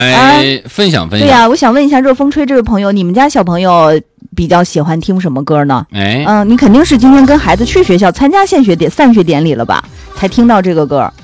分享。 对呀，我想问一下热风吹这位朋友，你们家小朋友比较喜欢听什么歌呢？ 哎， 你肯定是今天跟孩子去学校参加散学典礼了吧，才听到这个歌。